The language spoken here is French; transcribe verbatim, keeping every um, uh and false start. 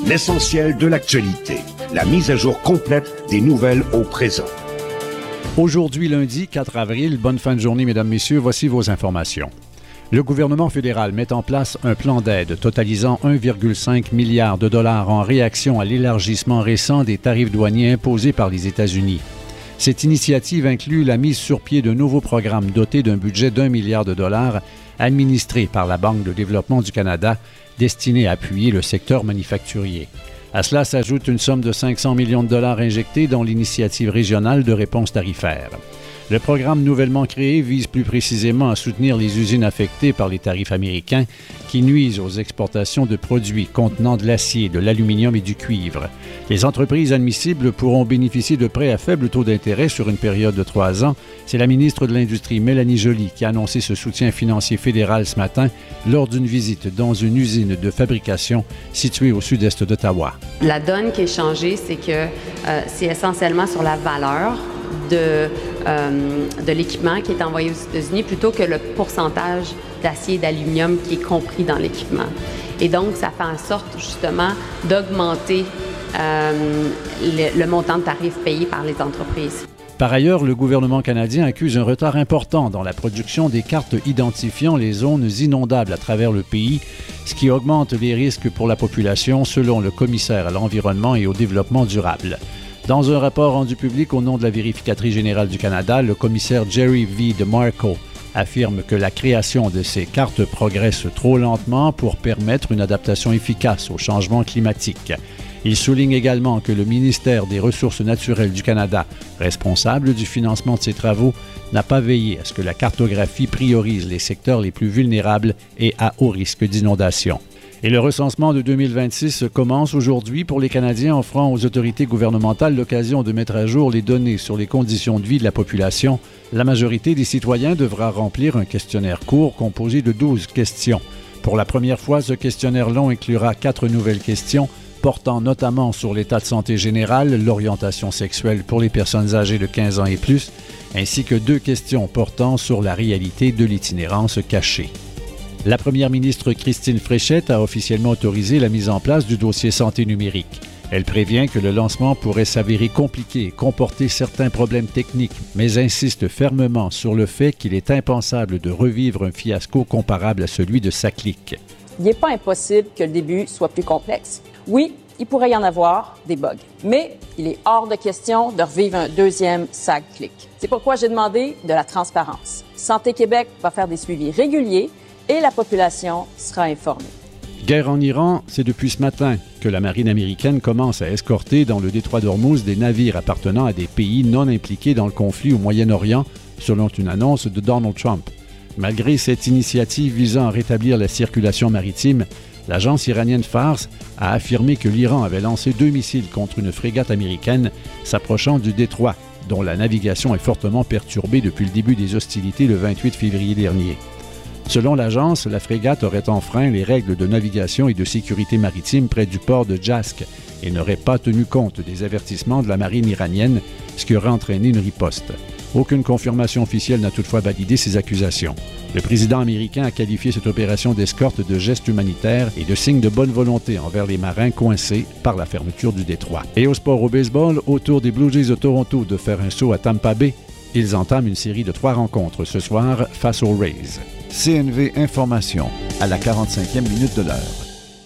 l'essentiel de l'actualité, la mise à jour complète des nouvelles au présent. Aujourd'hui, lundi quatre avril, bonne fin de journée, mesdames, messieurs, voici vos informations. Le gouvernement fédéral met en place un plan d'aide totalisant un virgule cinq milliard de dollars en réaction à l'élargissement récent des tarifs douaniers imposés par les États-Unis. Cette initiative inclut la mise sur pied d'un nouveau programme doté d'un budget d'un milliard de dollars administré par la Banque de développement du Canada destiné à appuyer le secteur manufacturier. À cela s'ajoute une somme de cinq cents millions de dollars injectés dans l'initiative régionale de réponse tarifaire. Le programme nouvellement créé vise plus précisément à soutenir les usines affectées par les tarifs américains qui nuisent aux exportations de produits contenant de l'acier, de l'aluminium et du cuivre. Les entreprises admissibles pourront bénéficier de prêts à faible taux d'intérêt sur une période de trois ans. C'est la ministre de l'Industrie, Mélanie Joly, qui a annoncé ce soutien financier fédéral ce matin lors d'une visite dans une usine de fabrication située au sud-est d'Ottawa. La donne qui est changée, c'est que euh, c'est essentiellement sur la valeur de, euh, de l'équipement qui est envoyé aux États-Unis plutôt que le pourcentage d'acier et d'aluminium qui est compris dans l'équipement. Et donc, ça fait en sorte justement d'augmenter euh, le, le montant de tarifs payés par les entreprises. Par ailleurs, le gouvernement canadien accuse un retard important dans la production des cartes identifiant les zones inondables à travers le pays, ce qui augmente les risques pour la population selon le commissaire à l'environnement et au développement durable. Dans un rapport rendu public au nom de la vérificatrice générale du Canada, le commissaire Jerry V. DeMarco affirme que la création de ces cartes progresse trop lentement pour permettre une adaptation efficace au changement climatique. Il souligne également que le ministère des Ressources naturelles du Canada, responsable du financement de ces travaux, n'a pas veillé à ce que la cartographie priorise les secteurs les plus vulnérables et à haut risque d'inondation. Et le recensement de deux mille vingt-six commence aujourd'hui pour les Canadiens, offrant aux autorités gouvernementales l'occasion de mettre à jour les données sur les conditions de vie de la population. La majorité des citoyens devra remplir un questionnaire court composé de douze questions. Pour la première fois, ce questionnaire long inclura quatre nouvelles questions portant notamment sur l'état de santé général, l'orientation sexuelle pour les personnes âgées de quinze ans et plus, ainsi que deux questions portant sur la réalité de l'itinérance cachée. La première ministre Christine Fréchette a officiellement autorisé la mise en place du dossier santé numérique. Elle prévient que le lancement pourrait s'avérer compliqué et comporter certains problèmes techniques, mais insiste fermement sur le fait qu'il est impensable de revivre un fiasco comparable à celui de SACLIC. Il n'est pas impossible que le début soit plus complexe. Oui, il pourrait y en avoir des bugs, mais il est hors de question de revivre un deuxième SACLIC. C'est pourquoi j'ai demandé de la transparence. Santé Québec va faire des suivis réguliers et la population sera informée. Guerre en Iran, c'est depuis ce matin que la marine américaine commence à escorter dans le détroit d'Ormuz des navires appartenant à des pays non impliqués dans le conflit au Moyen-Orient, selon une annonce de Donald Trump. Malgré cette initiative visant à rétablir la circulation maritime, l'agence iranienne Fars a affirmé que l'Iran avait lancé deux missiles contre une frégate américaine s'approchant du détroit, dont la navigation est fortement perturbée depuis le début des hostilités le vingt-huit février dernier. Selon l'agence, la frégate aurait enfreint les règles de navigation et de sécurité maritime près du port de Jask et n'aurait pas tenu compte des avertissements de la marine iranienne, ce qui aurait entraîné une riposte. Aucune confirmation officielle n'a toutefois validé ces accusations. Le président américain a qualifié cette opération d'escorte de geste humanitaire et de signe de bonne volonté envers les marins coincés par la fermeture du détroit. Et au sport au baseball, au tour des Blue Jays de Toronto de faire un saut à Tampa Bay, ils entament une série de trois rencontres ce soir face aux Rays. C N V Information, à la quarante-cinquième minute de l'heure.